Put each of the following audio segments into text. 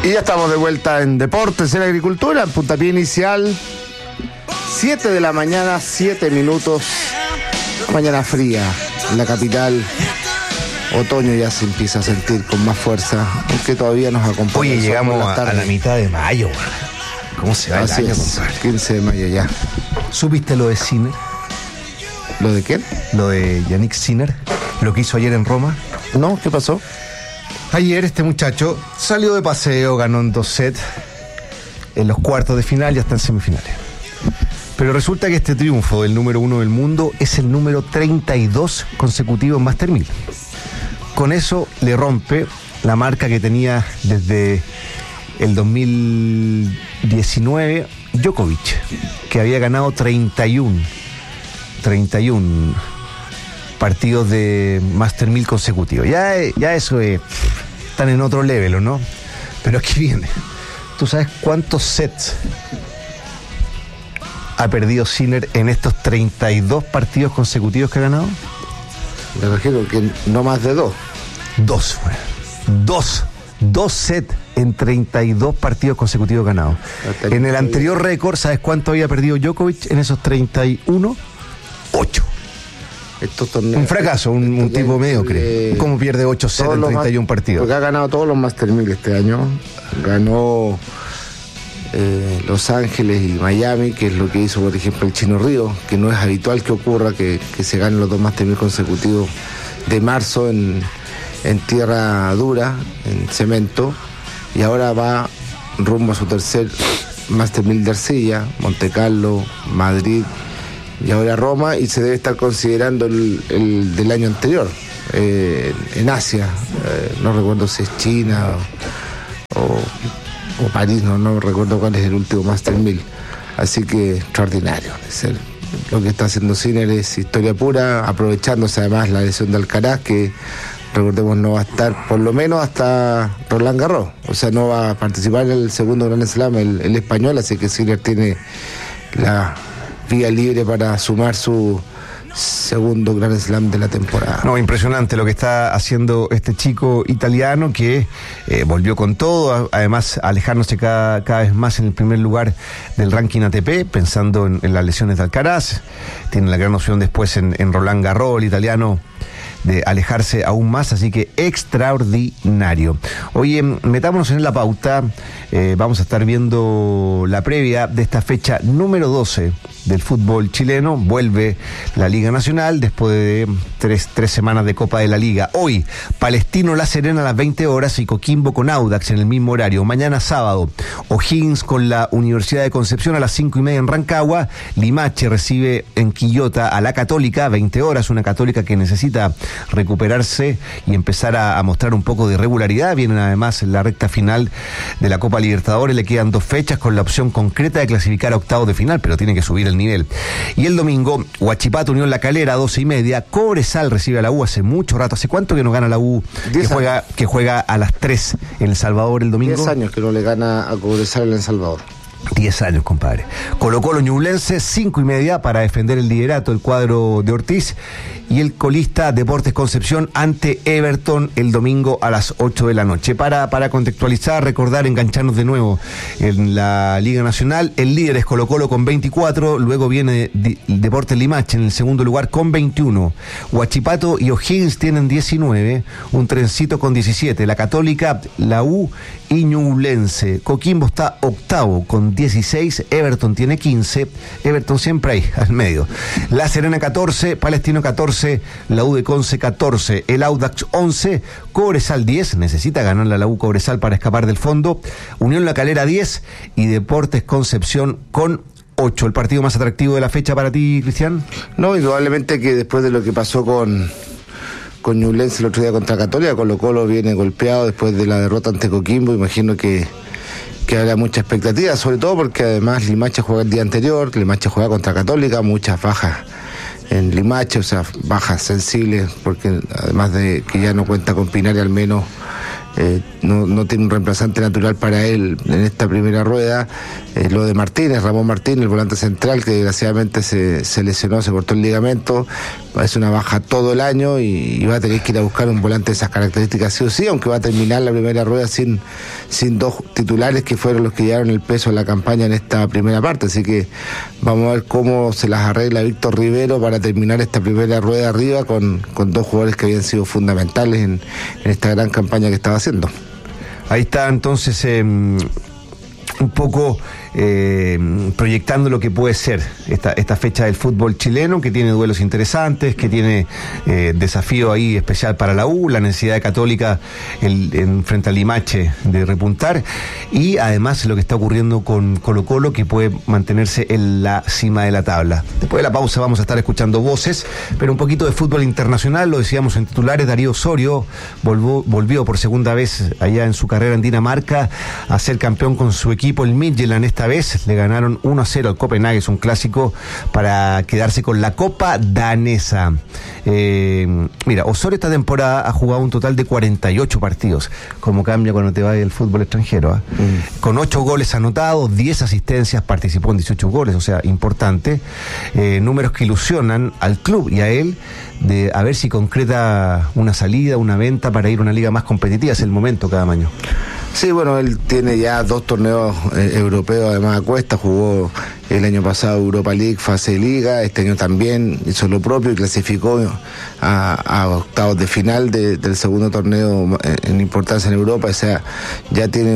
Y ya estamos de vuelta en Deportes en Agricultura, puntapié inicial, 7 de la mañana, 7 minutos, mañana fría en la capital. Otoño ya se empieza a sentir con más fuerza, aunque todavía nos acompaña. Oye, llegamos a la mitad de mayo, man. ¿Cómo se va el año, compadre? 15 de mayo ya. ¿Supiste lo de Sinner? ¿Lo de quién? Lo de Yannick Sinner, lo que hizo ayer en Roma. No, ¿qué pasó? Ayer este muchacho salió de paseo, ganó en 2 sets en los cuartos de final, ya está en semifinales. Pero resulta que este triunfo del número 1 del mundo es el número 32 consecutivo en Master 1000. Con eso le rompe la marca que tenía desde el 2019 Djokovic, que había ganado 31 partidos de Master 1000 consecutivos. Ya eso es, están en otro level, ¿no? Pero aquí viene. ¿Tú sabes cuántos sets ha perdido Sinner en estos 32 partidos consecutivos que ha ganado? Me imagino que no más de 2. 2, bueno. 2 sets en 32 partidos consecutivos ganados. En el anterior récord, ¿sabes cuánto había perdido Djokovic en esos 31? 8. Un fracaso, un tipo mediocre. ¿Cómo pierde 8 sets en 31 partidos? Porque ha ganado todos los Master 1000 este año. Ganó Los Ángeles y Miami, que es lo que hizo, por ejemplo, el Chino Río, que no es habitual que ocurra que se ganen los 2 Master 1000 consecutivos de marzo en tierra dura, en cemento, y ahora va rumbo a su tercer Master 1000 de arcilla, Monte Carlo, Madrid y ahora Roma, y se debe estar considerando el del año anterior en Asia, no recuerdo si es China o París, no recuerdo cuál es el último Master 1000, así que extraordinario. Lo que está haciendo Sinner es historia pura, aprovechándose además la lesión de Alcaraz, que recordemos no va a estar por lo menos hasta Roland Garros, o sea, no va a participar en el segundo Grand Slam el español, así que Sinner tiene la vía libre para sumar su segundo Grand Slam de la temporada. No, impresionante lo que está haciendo este chico italiano que volvió con todo, además alejándose cada vez más en el primer lugar del ranking ATP, pensando en las lesiones de Alcaraz. Tiene la gran opción después en Roland Garros, el italiano, de alejarse aún más, así que extraordinario. Oye, metámonos en la pauta, vamos a estar viendo la previa de esta fecha número 12 del fútbol chileno. Vuelve la Liga Nacional después de tres semanas de Copa de la Liga. Hoy, Palestino La Serena a las 20 horas y Coquimbo con Audax en el mismo horario. Mañana sábado, O'Higgins con la Universidad de Concepción a las 5:30 en Rancagua. Limache recibe en Quillota a la Católica, 20 horas, una Católica que necesita recuperarse y empezar a mostrar un poco de regularidad. Vienen además en la recta final de la Copa Libertadores, le quedan 2 fechas con la opción concreta de clasificar a octavos de final, pero tiene que subir el nivel. Y el domingo, Huachipato Unión La Calera, 12:30, Cobresal recibe a la U hace mucho rato. ¿Hace cuánto que no gana la U? Que juega a las 3 en El Salvador el domingo. 10 años que no le gana a Cobresal en El Salvador. 10 años, compadre. Colo-Colo Ñublense, 5:30 para defender el liderato, el cuadro de Ortiz. Y el colista Deportes Concepción ante Everton el domingo a las 8 de la noche. Para contextualizar, recordar, engancharnos de nuevo en la Liga Nacional, el líder es Colo-Colo con 24, luego viene Deportes Limache en el segundo lugar con 21. Huachipato y O'Higgins tienen 19, un Trencito con 17. La Católica, la U y Ñublense. Coquimbo está octavo con 16, Everton tiene 15, Everton siempre ahí, al medio. La Serena 14, Palestino 14, la U de Conce 14, el Audax 11, Cobresal 10, necesita ganarle a la U Cobresal para escapar del fondo, Unión La Calera 10 y Deportes Concepción con 8. ¿El partido más atractivo de la fecha para ti, Cristian? No, indudablemente que después de lo que pasó con Ñublense el otro día contra Católica, Colo-Colo viene golpeado después de la derrota ante Coquimbo, imagino que habrá mucha expectativa, sobre todo porque además Limache juega el día anterior, Limache juega contra Católica, muchas bajas en Limache, o sea, bajas sensibles, porque además de que ya no cuenta con Pinari, al menos no tiene un reemplazante natural para él en esta primera rueda. Lo de Martínez, Ramón Martínez, el volante central, que desgraciadamente se lesionó, se cortó el ligamento, va a ser una baja todo el año y va a tener que ir a buscar un volante de esas características sí o sí, aunque va a terminar la primera rueda sin dos titulares que fueron los que llevaron el peso de la campaña en esta primera parte, así que vamos a ver cómo se las arregla Víctor Rivero para terminar esta primera rueda arriba con dos jugadores que habían sido fundamentales en esta gran campaña que estaba haciendo. Ahí está entonces un poco proyectando lo que puede ser esta fecha del fútbol chileno, que tiene duelos interesantes, que tiene desafío ahí especial para la U, la necesidad de Católica frente al Limache de repuntar, y además lo que está ocurriendo con Colo-Colo, que puede mantenerse en la cima de la tabla. Después de la pausa vamos a estar escuchando voces, pero un poquito de fútbol internacional. Lo decíamos en titulares, Darío Osorio volvió por segunda vez allá en su carrera en Dinamarca a ser campeón con su equipo, el Midtjylland. Esta vez le ganaron 1-0 al Copenhague, es un clásico, para quedarse con la Copa Danesa. Mira, Osorio esta temporada ha jugado un total de 48 partidos, como cambia cuando te va el fútbol extranjero, ¿eh? Con 8 goles anotados, 10 asistencias, participó en 18 goles, o sea, importante. Números que ilusionan al club y a él, de a ver si concreta una salida, una venta para ir a una liga más competitiva. Es el momento cada año. Sí, bueno, él tiene ya 2 torneos europeos, además a cuesta, jugó el año pasado Europa League, fase de liga, este año también hizo lo propio y clasificó a octavos de final del segundo torneo en importancia en Europa, o sea, ya tiene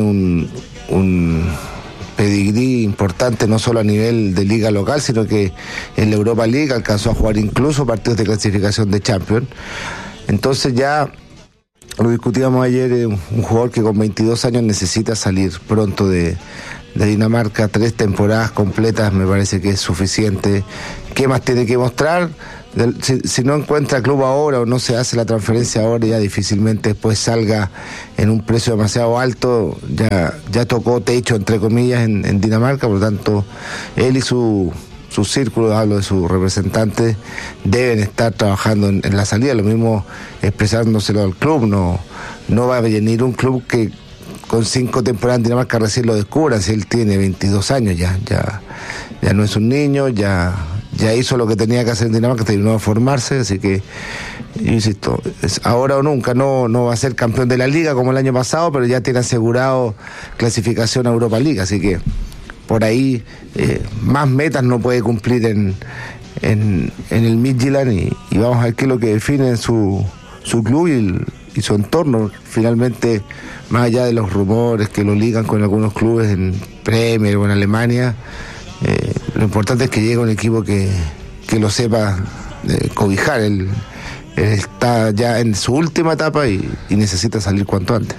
un pedigrí importante, no solo a nivel de liga local, sino que en la Europa League alcanzó a jugar incluso partidos de clasificación de Champions. Entonces ya lo discutíamos ayer, un jugador que con 22 años necesita salir pronto de Dinamarca. 3 temporadas completas me parece que es suficiente. ¿Qué más tiene que mostrar? Si no encuentra club ahora o no se hace la transferencia ahora, ya difícilmente después salga en un precio demasiado alto. Ya tocó techo, entre comillas, en Dinamarca, por lo tanto él y su círculo, hablo de sus representantes, deben estar trabajando en la salida. Lo mismo expresándoselo al club. No va a venir un club que con 5 temporadas en Dinamarca recién lo descubra. Si él tiene 22 años ya no es un niño, ya hizo lo que tenía que hacer en Dinamarca, terminó de formarse, así que yo insisto, es ahora o nunca. No va a ser campeón de la liga como el año pasado, pero ya tiene asegurado clasificación a Europa League, así que por ahí más metas no puede cumplir en el Midtjylland, y vamos a ver qué es lo que define su club y su entorno. Finalmente, más allá de los rumores que lo ligan con algunos clubes en Premier o en Alemania, lo importante es que llegue un equipo que lo sepa cobijar. Él está ya en su última etapa y necesita salir cuanto antes.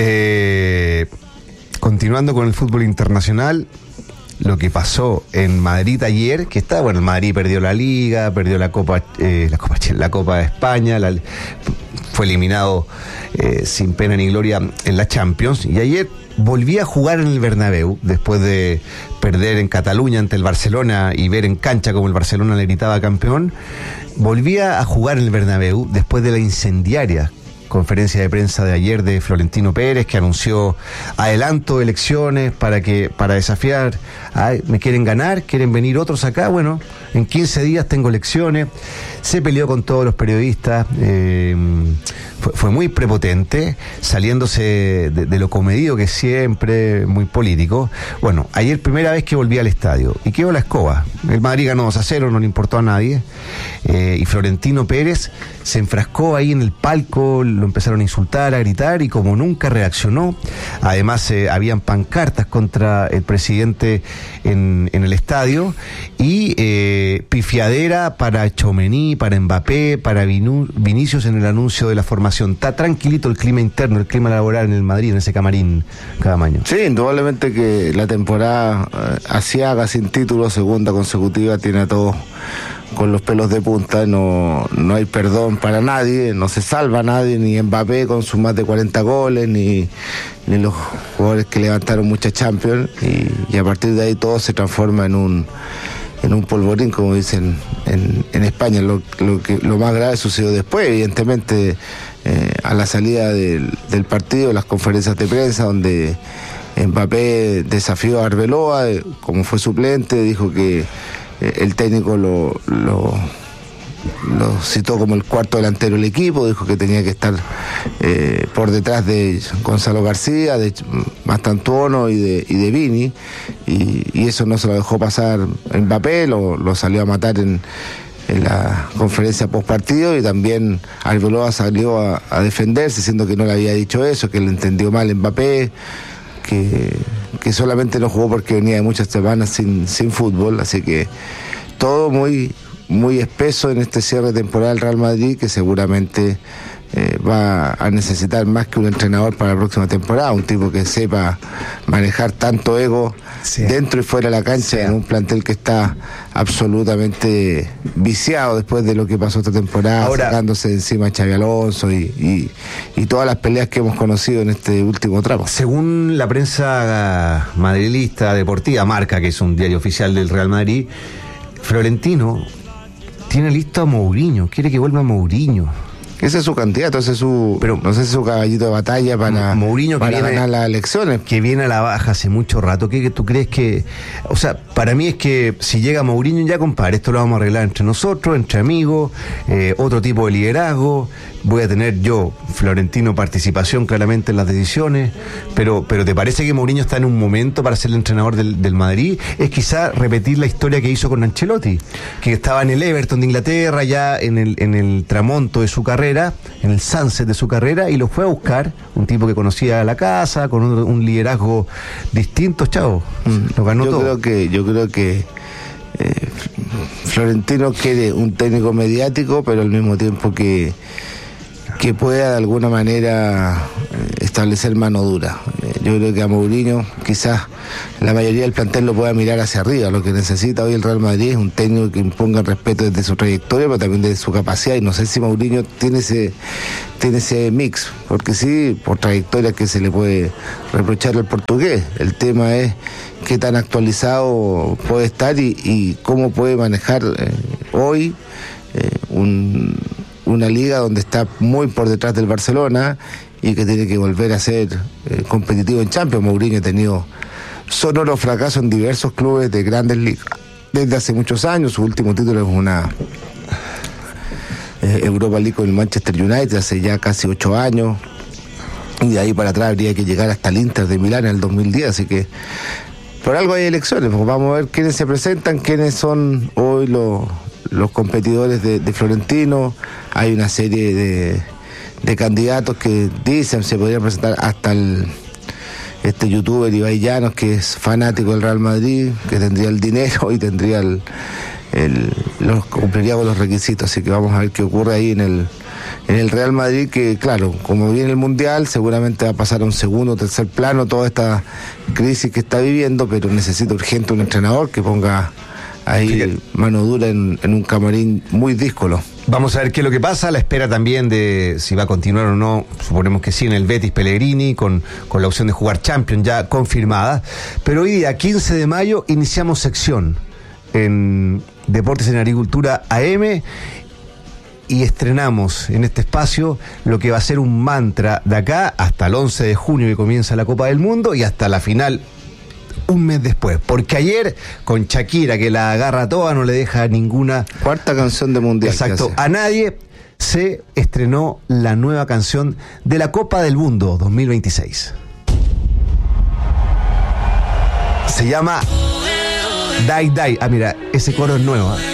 Continuando con el fútbol internacional, lo que pasó en Madrid ayer, que está, bueno, el Madrid perdió la Liga, perdió la Copa de España, fue eliminado sin pena ni gloria en la Champions, y ayer volvía a jugar en el Bernabéu después de perder en Cataluña ante el Barcelona y ver en cancha como el Barcelona le gritaba campeón. Volvía a jugar en el Bernabéu después de la incendiaria conferencia de prensa de ayer de Florentino Pérez, que anunció adelanto de elecciones para desafiar. Me quieren ganar, quieren venir otros acá. Bueno, en 15 días tengo elecciones. Se peleó con todos los periodistas. Fue muy prepotente, saliéndose de lo comedido que es siempre, muy político. Bueno, ayer primera vez que volví al estadio y quedó la escoba. El Madrid ganó 2-0, no le importó a nadie. Y Florentino Pérez se enfrascó ahí en el palco, lo empezaron a insultar, a gritar, y como nunca reaccionó. Además habían pancartas contra el presidente en el estadio, y pifiadera para Tchouaméni, para Mbappé, para Vinicius en el anuncio de la formación. Está tranquilito el clima interno, el clima laboral en el Madrid, en ese camarín cada año. Sí, indudablemente que la temporada asiaga, sin título, segunda consecutiva, tiene a todos con los pelos de punta. No hay perdón para nadie, no se salva a nadie, ni Mbappé con sus más de 40 goles, ni los jugadores que levantaron muchas Champions, y a partir de ahí todo se transforma en un polvorín, como dicen en España. Lo más grave sucedió después, evidentemente, a la salida del partido, las conferencias de prensa, donde Mbappé desafió a Arbeloa, como fue suplente, dijo que el técnico lo lo citó como el cuarto delantero del equipo, dijo que tenía que estar por detrás de Gonzalo García, de Mastantuono y de Vini, y eso no se lo dejó pasar Mbappé, lo salió a matar en la conferencia post partido, y también Arbeloa salió a defenderse diciendo que no le había dicho eso, que le entendió mal Mbappé, que solamente no jugó porque venía de muchas semanas sin fútbol, así que todo muy espeso en este cierre de temporada del Real Madrid, que seguramente va a necesitar más que un entrenador para la próxima temporada, un tipo que sepa manejar tanto ego dentro y fuera de la cancha, en un plantel que está absolutamente viciado después de lo que pasó esta temporada, sacándose de encima a Xabi Alonso y todas las peleas que hemos conocido en este último tramo. Según la prensa madrilista deportiva, Marca, que es un diario oficial del Real Madrid, Florentino tiene listo a Mourinho, quiere que vuelva Mourinho. Ese es su candidato, ese es su, pero no sé si es su caballito de batalla para Mourinho, para ganar las elecciones. Que viene a la baja hace mucho rato. ¿Qué tú crees que...? O sea, para mí es que si llega Mourinho, ya compadre, esto lo vamos a arreglar entre nosotros, entre amigos, otro tipo de liderazgo. Voy a tener yo, Florentino, participación claramente en las decisiones, pero ¿te parece que Mourinho está en un momento para ser el entrenador del Madrid? Es quizá repetir la historia que hizo con Ancelotti, que estaba en el Everton de Inglaterra, ya en el tramonto de su carrera, en el sunset de su carrera, y lo fue a buscar, un tipo que conocía la casa, con un liderazgo distinto, chavo, lo ganó todo. Yo creo que Florentino quiere un técnico mediático, pero al mismo tiempo que pueda de alguna manera establecer mano dura. Yo creo que a Mourinho quizás la mayoría del plantel lo pueda mirar hacia arriba. Lo que necesita hoy el Real Madrid es un técnico que imponga respeto desde su trayectoria, pero también desde su capacidad, y no sé si Mourinho tiene ese mix, porque sí, por trayectoria que se le puede reprochar al portugués. El tema es qué tan actualizado puede estar y cómo puede manejar hoy una liga donde está muy por detrás del Barcelona y que tiene que volver a ser competitivo en Champions. Mourinho ha tenido sonoros fracasos en diversos clubes de grandes ligas desde hace muchos años. Su último título es una Europa League con el Manchester United hace ya casi 8 años, y de ahí para atrás habría que llegar hasta el Inter de Milán en el 2010, así que por algo hay elecciones. Pues vamos a ver quiénes se presentan, quiénes son hoy los competidores de Florentino. Hay una serie de candidatos que dicen se podrían presentar hasta este youtuber Ibai Llanos, que es fanático del Real Madrid, que tendría el dinero y tendría cumpliría con los requisitos, así que vamos a ver qué ocurre ahí en el Real Madrid, que claro, como viene el Mundial, seguramente va a pasar a un segundo o tercer plano toda esta crisis que está viviendo, pero necesita urgente un entrenador que ponga ahí mano dura en un camarín muy díscolo. Vamos a ver qué es lo que pasa, a la espera también de si va a continuar o no, suponemos que sí, en el Betis Pellegrini, con la opción de jugar Champions ya confirmada. Pero hoy día, 15 de mayo, iniciamos sección en Deportes en Agricultura AM, y estrenamos en este espacio lo que va a ser un mantra de acá hasta el 11 de junio, que comienza la Copa del Mundo, y hasta la final un mes después, porque ayer con Shakira, que la agarra toda, no le deja ninguna... Cuarta canción de Mundial. Exacto, a nadie, se estrenó la nueva canción de la Copa del Mundo 2026. Se llama Die Die. Ah, mira, ese coro es nuevo, ¿eh?